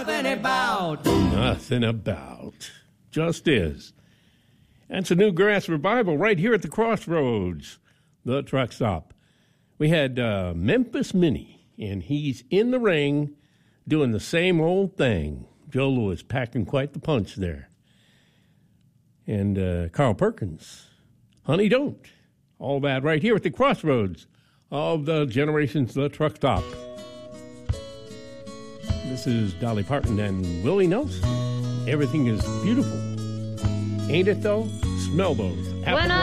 Nothing about. Just is. That's a new grass revival right here at the Crossroads, the truck stop. We had Memphis Minnie, and he's in the ring doing the same old thing. Joe Louis packing quite the punch there. And Carl Perkins, Honey Don't. All that right here at the Crossroads of the Generations, the truck stop. This is Dolly Parton and Willie Nelson. Everything is beautiful. Ain't it, though? Smell those apple